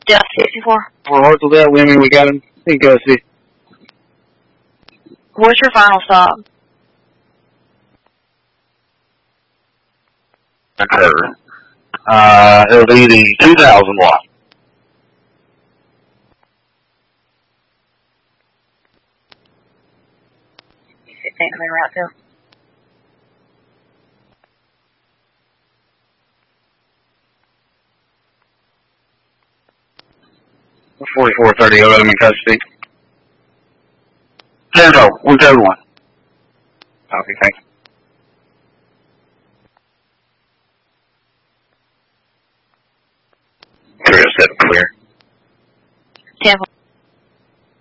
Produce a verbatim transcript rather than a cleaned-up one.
Yeah, sixty-four. For Hartsel that women, we got him in custody. What's your final stop? Occurred. Uh, it'll be the two thousand watt. sixteen coming right there. forty-four thirty, I'll let him in custody. Zero, one zero one. Okay, thanks. Three oh seven clear.